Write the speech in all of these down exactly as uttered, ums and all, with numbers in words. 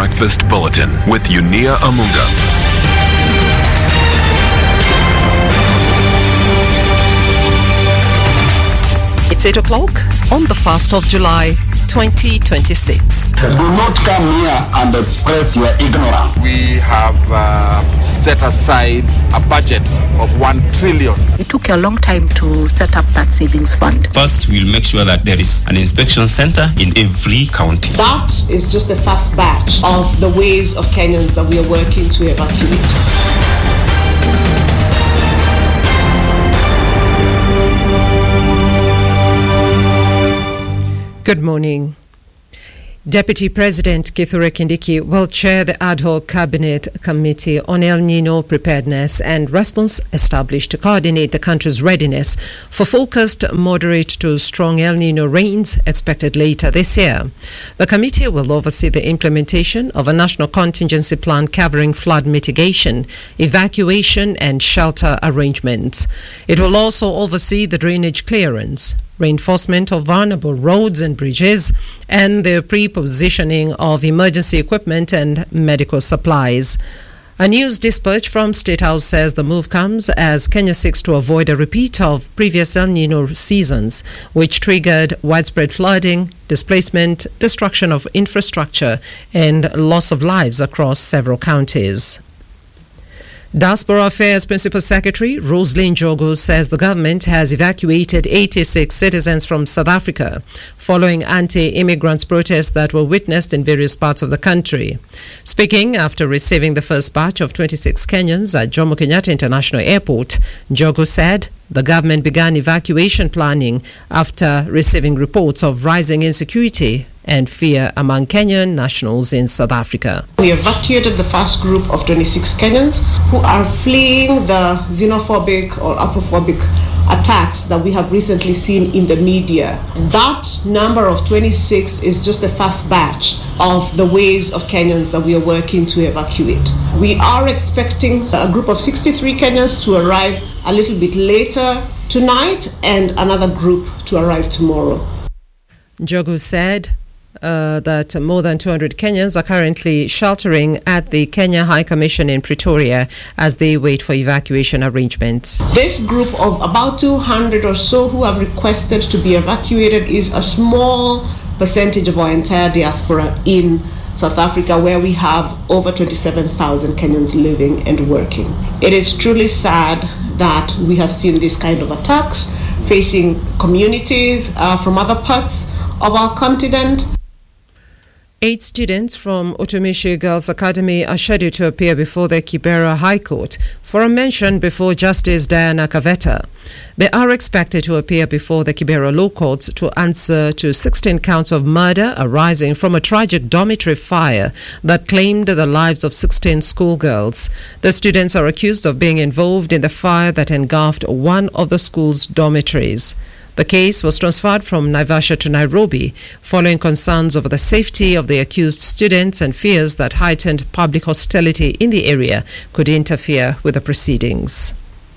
Breakfast Bulletin with Yunia Amunga. It's eight o'clock on the first of July, twenty twenty-six. Do not come here and express your ignorance. We have uh, set aside a budget of one trillion. It took a long time to set up that savings fund. First, we'll make sure that there is an inspection center in every county. That is just the first batch of the waves of Kenyans that we are working to evacuate. Good morning. Deputy President Kithure Kindiki will chair the ad hoc cabinet committee on El Nino preparedness and response established to coordinate the country's readiness for focused moderate to strong El Nino rains expected later this year. The committee will oversee the implementation of a national contingency plan covering flood mitigation, evacuation and shelter arrangements. It will also oversee the drainage clearance, reinforcement of vulnerable roads and bridges, and the pre-positioning of emergency equipment and medical supplies. A news dispatch from State House says the move comes as Kenya seeks to avoid a repeat of previous El Nino seasons, which triggered widespread flooding, displacement, destruction of infrastructure, and loss of lives across several counties. Diaspora Affairs Principal Secretary Roselyn Njogu says the government has evacuated eighty-six citizens from South Africa following anti-immigrants protests that were witnessed in various parts of the country. Speaking after receiving the first batch of twenty-six Kenyans at Jomo Kenyatta International Airport, Njogu said the government began evacuation planning after receiving reports of rising insecurity and fear among Kenyan nationals in South Africa. We evacuated the first group of twenty-six Kenyans who are fleeing the xenophobic or Afrophobic attacks that we have recently seen in the media. That number of twenty-six is just the first batch of the waves of Kenyans that we are working to evacuate. We are expecting a group of sixty-three Kenyans to arrive a little bit later tonight and another group to arrive tomorrow. Njogu said Uh, that more than two hundred Kenyans are currently sheltering at the Kenya High Commission in Pretoria as they wait for evacuation arrangements. This group of about two hundred or so who have requested to be evacuated is a small percentage of our entire diaspora in South Africa, where we have over twenty-seven thousand Kenyans living and working. It is truly sad that we have seen this kind of attacks facing communities uh, from other parts of our continent. Eight students from Utumishi Girls Academy are scheduled to appear before the Kibera High Court for a mention before Justice Diana Kaveta. They are expected to appear before the Kibera Law Courts to answer to sixteen counts of murder arising from a tragic dormitory fire that claimed the lives of sixteen schoolgirls. The students are accused of being involved in the fire that engulfed one of the school's dormitories. The case was transferred from Naivasha to Nairobi following concerns over the safety of the accused students and fears that heightened public hostility in the area could interfere with the proceedings.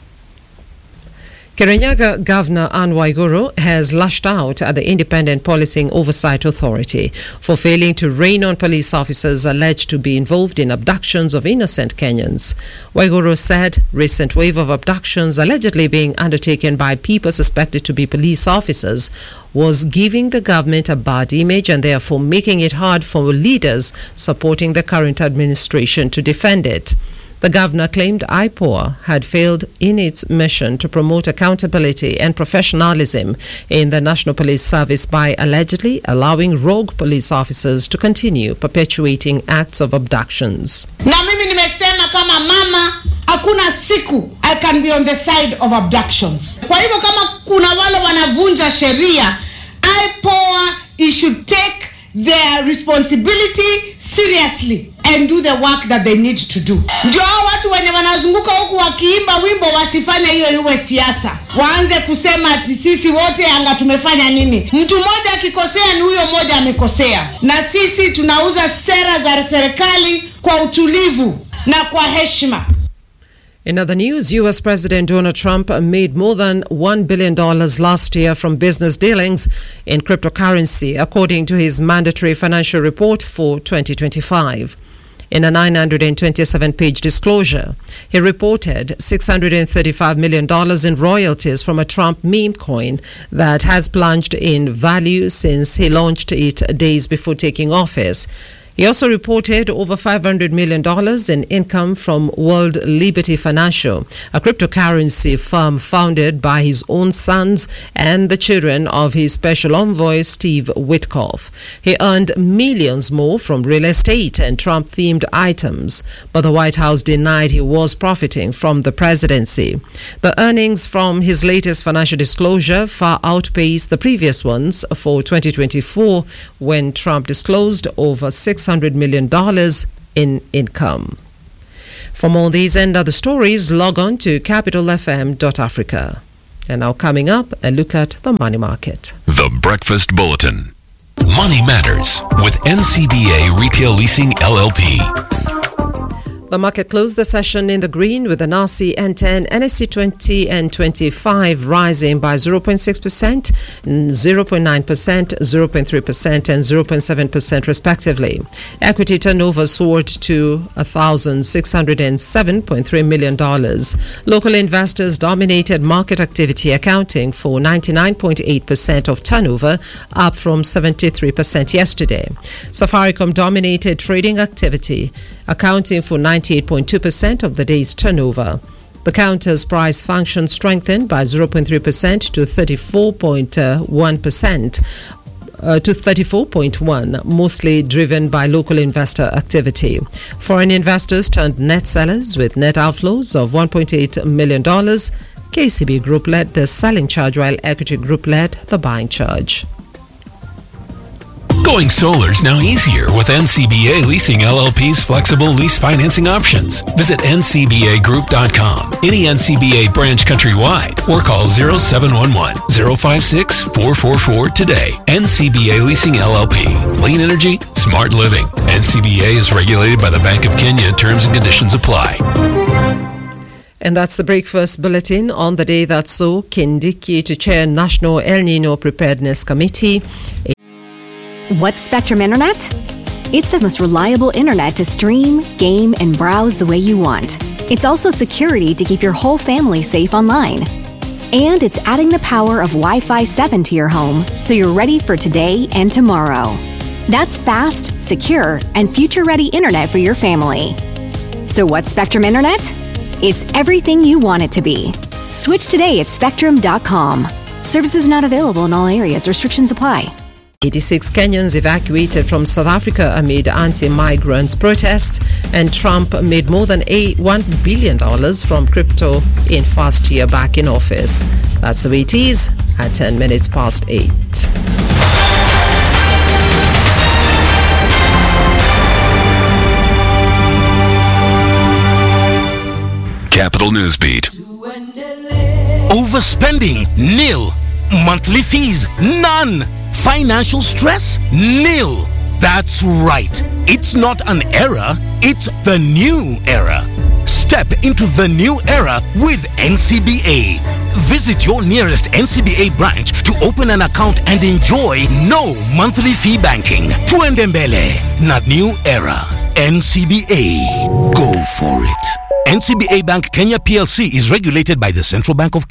Kirinyaga Governor Anne Waiguru has lashed out at the Independent Policing Oversight Authority for failing to rein on police officers alleged to be involved in abductions of innocent Kenyans. Waiguru said recent wave of abductions allegedly being undertaken by people suspected to be police officers was giving the government a bad image and therefore making it hard for leaders supporting the current administration to defend it. The governor claimed I P O A had failed in its mission to promote accountability and professionalism in the National Police Service by allegedly allowing rogue police officers to continue perpetuating acts of abductions. Na mimi nimesema kama mama, hakuna siku I can be on the side of abductions. Kwa hivyo kama kuna wale wanavunja sheria, I P O A, it should take their responsibility seriously and do the work that they need to do. Ndio watu wenye wanazunguka huku wakiimba wimbo wasifanye hiyo iwe siasa. Waanze kusema ati sisi wote anga tumefanya nini? Mtu mmoja akikosea ni huyo mmoja amekosea. Na sisi tunauza sera za serikali kwa utulivu na kwa heshima. In other news, U S President Donald Trump made more than one billion dollars last year from business dealings in cryptocurrency, according to his mandatory financial report for twenty twenty-five. In a nine hundred twenty-seven page disclosure, he reported six hundred thirty-five million dollars in royalties from a Trump meme coin that has plunged in value since he launched it days before taking office. He also reported over five hundred million dollars in income from World Liberty Financial, a cryptocurrency firm founded by his own sons and the children of his special envoy, Steve Witkoff. He earned millions more from real estate and Trump-themed items, but the White House denied he was profiting from the presidency. The earnings from his latest financial disclosure far outpaced the previous ones for twenty twenty-four, when Trump disclosed over six hundred million dollars in income. For more on these and other stories, log on to capital f m dot africa. And now coming up, a look at the money market. The Breakfast Bulletin. Money Matters with N C B A Retail Leasing L L P. The market closed the session in the green with the N A S I N ten, N S E twenty and twenty-five rising by zero point six percent, zero point nine percent, zero point three percent and zero point seven percent respectively. Equity turnover soared to one thousand six hundred seven point three million dollars. Local investors dominated market activity, accounting for ninety-nine point eight percent of turnover, up from seventy-three percent yesterday. Safaricom dominated trading activity, accounting for ninety-eight point two percent of the day's turnover. The counter's price function strengthened by zero point three percent to thirty-four point one percent. Uh, to thirty-four point one, mostly driven by local investor activity. Foreign investors turned net sellers with net outflows of one point eight million dollars. K C B Group led the selling charge, while Equity Group led the buying charge. Going solar's now easier with N C B A Leasing L L P's flexible lease financing options. Visit N C B A group dot com, any N C B A branch countrywide, or call zero seven one one, zero five six, four four four today. N C B A Leasing L L P. Clean energy, smart living. N C B A is regulated by the Bank of Kenya. Terms and conditions apply. And that's the Breakfast Bulletin on the day that saw Kindiki to chair National El Nino Preparedness Committee. What's Spectrum Internet? It's the most reliable internet to stream, game, and browse the way you want. It's also security to keep your whole family safe online. And it's adding the power of Wi-Fi seven to your home, so you're ready for today and tomorrow. That's fast, secure, and future-ready internet for your family. So what's Spectrum Internet? It's everything you want it to be. Switch today at spectrum dot com. Services not available in all areas. Restrictions apply. eighty-six Kenyans evacuated from South Africa amid anti-migrants protests, and Trump made more than one billion dollars from crypto in first year back in office. That's the way it is at ten minutes past eight. Capital Newsbeat. Overspending? Nil. Monthly fees? None. Financial stress? Nil. That's right. It's not an era, it's the new era. Step into the new era with N C B A. Visit your nearest N C B A branch to open an account and enjoy no monthly fee banking. Tuendembele, not new era. N C B A. Go for it. N C B A Bank Kenya P L C is regulated by the Central Bank of